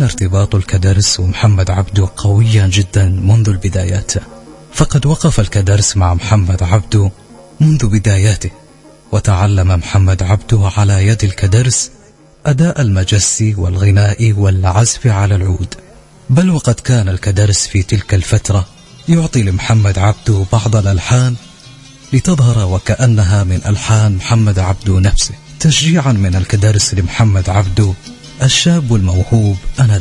ارتباط الكدرس ومحمد عبده قويا جدا منذ البدايات، فقد وقف الكدرس مع محمد عبده منذ بداياته، وتعلم محمد عبده على يد الكدرس أداء المجس والغناء والعزف على العود. بل وقد كان الكدرس في تلك الفترة يعطي لمحمد عبده بعض الألحان لتظهر وكأنها من ألحان محمد عبده نفسه، تشجيعا من الكدرس لمحمد عبده الشاب الموهوب.